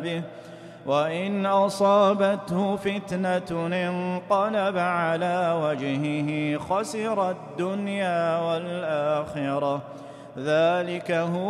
به وإن أصابته فتنة انقلب على وجهه خسر الدنيا والآخرة ذلك هو